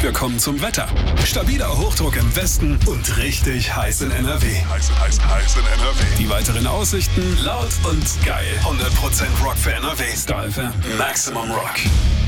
Wir kommen zum Wetter. Stabiler Hochdruck im Westen und richtig heiß in NRW. Heiß in NRW. Die weiteren Aussichten laut und geil. 100% Rock für NRW. Star FM. Maximum Rock.